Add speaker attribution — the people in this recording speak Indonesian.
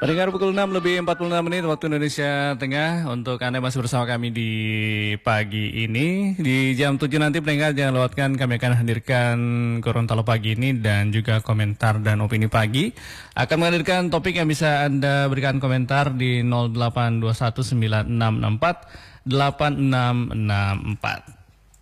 Speaker 1: Pendengar pukul 6 lebih 46 menit waktu Indonesia Tengah. Untuk Anda masih bersama kami di pagi ini. Di jam 7 nanti pendengar jangan lewatkan, kami akan hadirkan Gorontalo pagi ini dan juga komentar dan opini pagi. Akan menghadirkan topik yang bisa Anda berikan komentar di 08219664 8664.